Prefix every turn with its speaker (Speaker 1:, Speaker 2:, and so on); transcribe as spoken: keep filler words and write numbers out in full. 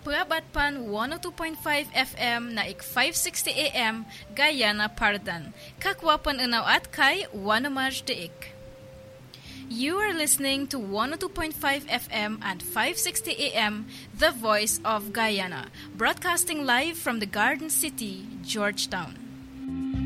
Speaker 1: Purabat pan one oh two point five F M na ik five sixty A M Guyana Pardan. Kakwapan unaw at kay Wanamaj Deik. You are listening to one oh two point five F M and five sixty A M, The Voice of Guyana, broadcasting live from the Garden City, Georgetown.